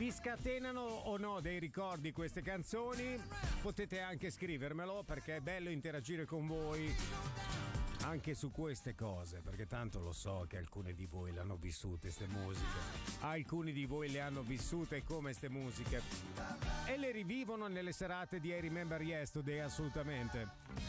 Vi scatenano o no dei ricordi queste canzoni? Potete anche scrivermelo, perché è bello interagire con voi anche su queste cose, perché tanto lo so che alcune di voi l'hanno vissute ste musiche, alcuni di voi le hanno vissute come ste musiche e le rivivono nelle serate di I Remember Yesterday, assolutamente.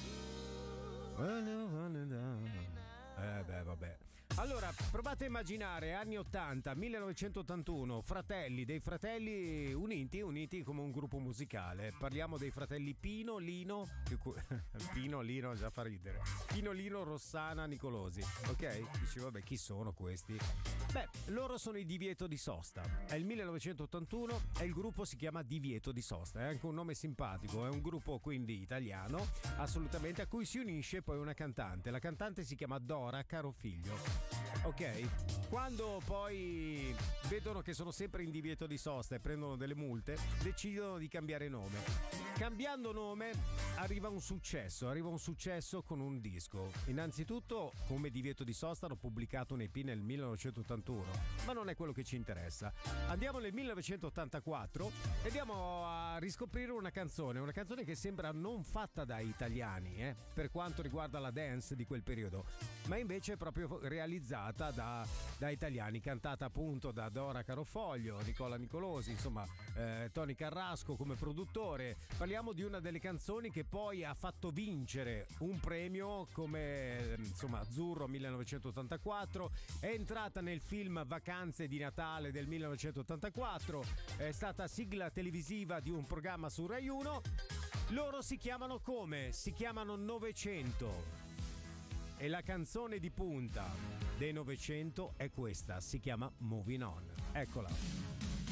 Vabbè. Allora, provate a immaginare anni 80, 1981, dei fratelli uniti come un gruppo musicale. Parliamo dei fratelli Pino, Lino, Pino, Lino, già fa ridere. Pino, Lino, Rossana, Nicolosi. Ok? Dici, vabbè, chi sono questi? Beh, loro sono i Divieto di Sosta. È il 1981 e il gruppo si chiama Divieto di Sosta. È anche un nome simpatico, è un gruppo quindi italiano, assolutamente, a cui si unisce poi una cantante. La cantante si chiama Dora Carofiglio. Ok? Quando poi vedono che sono sempre in divieto di sosta e prendono delle multe, decidono di cambiare nome. Cambiando nome arriva un successo con un disco. Innanzitutto, come divieto di sosta, hanno pubblicato un EP nel 1981, ma non è quello che ci interessa. Andiamo nel 1984 e andiamo a riscoprire una canzone che sembra non fatta da italiani, per quanto riguarda la dance di quel periodo, ma invece è proprio realizzata da italiani, cantata appunto da Dora Carofoglio, Nicola Nicolosi, insomma Tony Carrasco come produttore. Parliamo di una delle canzoni che poi ha fatto vincere un premio come Azzurro 1984, è entrata nel film Vacanze di Natale del 1984, è stata sigla televisiva di un programma su Rai 1. Loro si chiamano come? Si chiamano 900 e la canzone di punta dei 900 è questa, si chiama Moving On. Eccola.